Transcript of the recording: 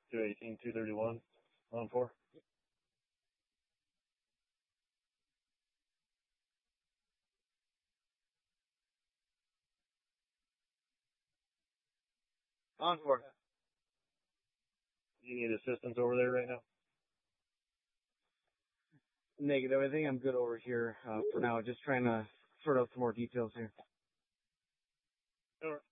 218, 231, on 4. On 4. Do you need assistance over there right now? Negative. I think I'm good over here for now. Just trying to sort out some more details here. All right.